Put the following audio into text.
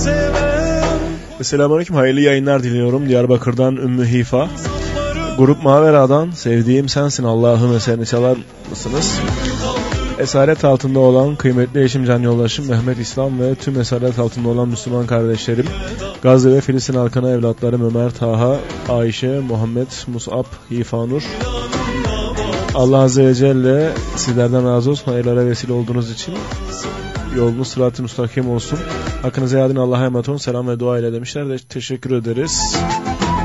Selamünaleyküm, hayırlı yayınlar diliyorum. Diyarbakır'dan Ümmü Hifa. Grup Mavera'dan Sevdiğim Sensin Allah'ım eserini çalar mısınız? Esaret altında olan kıymetli eşim, can yoldaşım Mehmet İslam ve tüm esaret altında olan Müslüman kardeşlerim, Gazze ve Filistin halkına evlatlarım Ömer, Taha, Ayşe, Muhammed, Mus'ab, Hifanur. Allah Azze ve Celle sizlerden razı olsun. Hayırlara vesile olduğunuz için yolunuz sırat-ı müstakim olsun. Hakkınızı yadın, Allah'a emanet olun. Selam ve dua ile demişler de teşekkür ederiz.